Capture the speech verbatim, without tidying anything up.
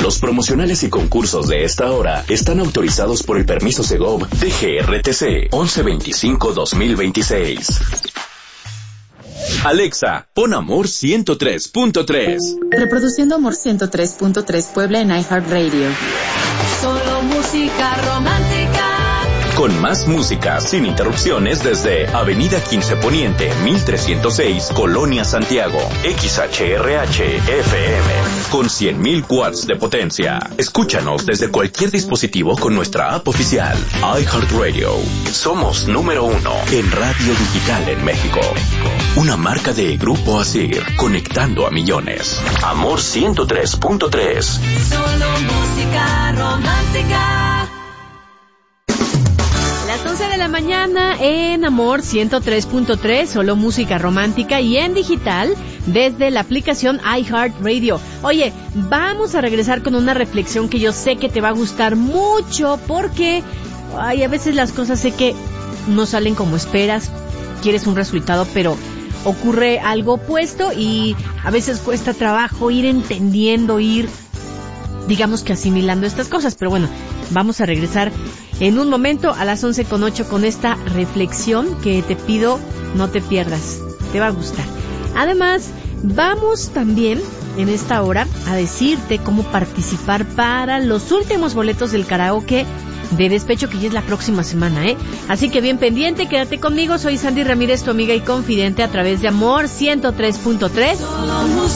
Los promocionales y concursos de esta hora están autorizados por el permiso Segov D G R T C once veinticinco dos mil veintiséis. Alexa, pon Amor ciento tres punto tres. Reproduciendo Amor ciento tres punto tres Puebla en iHeartRadio. Solo música romántica. Con más música, sin interrupciones, desde Avenida quince Poniente, mil trescientos seis, Colonia Santiago. X H R H F M, con cien mil watts de potencia. Escúchanos desde cualquier dispositivo con nuestra app oficial, iHeartRadio. Somos número uno en radio digital en México. Una marca de Grupo Asir, conectando a millones. Amor ciento tres punto tres. Solo música romántica. Las once de la mañana en Amor ciento tres punto tres, solo música romántica y en digital desde la aplicación iHeartRadio. Oye, vamos a regresar con una reflexión que yo sé que te va a gustar mucho porque ay, a veces las cosas sé que no salen como esperas, quieres un resultado pero ocurre algo opuesto y a veces cuesta trabajo ir entendiendo, ir digamos que asimilando estas cosas, pero bueno, vamos a regresar en un momento a las once con ocho con esta reflexión que te pido no te pierdas, te va a gustar. Además, vamos también en esta hora a decirte cómo participar para los últimos boletos del karaoke de despecho que ya es la próxima semana, ¿eh? Así que bien pendiente, quédate conmigo, soy Sandy Ramírez, tu amiga y confidente a través de Amor ciento tres punto tres.